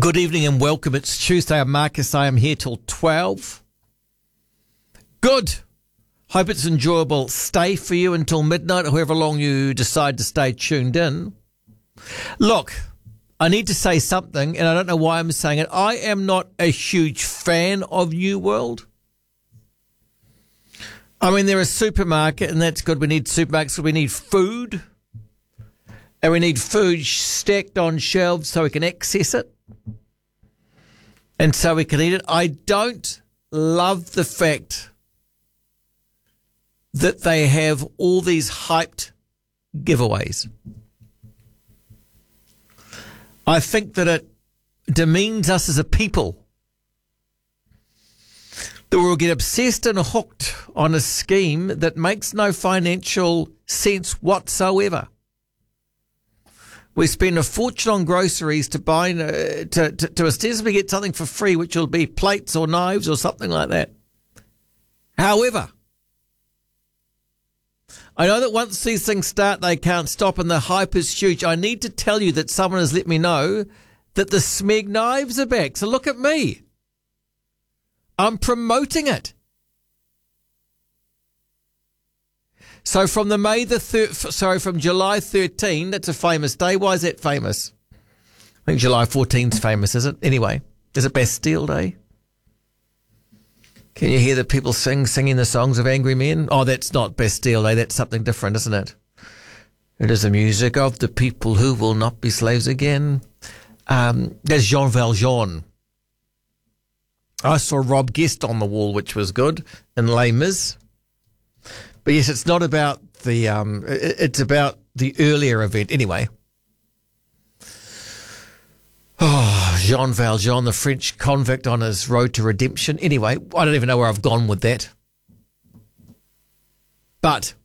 Good evening and welcome. It's Tuesday. I'm Marcus. I am here till 12. Good. Hope it's enjoyable. Stay for you until midnight or however long you decide to stay tuned in. Look, I need to say something, and I don't know why I'm saying it. I am not a huge fan of New World. I mean, they're a supermarket, and that's good. We need supermarkets, so we need food. And we need food stacked on shelves so we can access it. And so we can eat it. I don't love the fact that they have all these hyped giveaways. I think that it demeans us as a people. That we'll get obsessed and hooked on a scheme that makes no financial sense whatsoever. We spend a fortune on groceries to buy, to ostensibly get something for free, which will be plates or knives or something like that. However, I know that once these things start, they can't stop and the hype is huge. I need to tell you that someone has let me know that the Smeg knives are back. So look at me. I'm promoting it. So from from July 13, that's a famous day. Why is that famous? I think July 14's famous, is it? Anyway, is it Bastille Day? Can you hear the people singing the songs of angry men? Oh, that's not Bastille Day. That's something different, isn't it? It is the music of the people who will not be slaves again. There's Jean Valjean. I saw Rob Guest on the wall, which was good, in Les Mis. But yes, it's not about the, it's about the earlier event. Anyway. Oh, Jean Valjean, the French convict on his road to redemption. Anyway, I don't even know where I've gone with that. But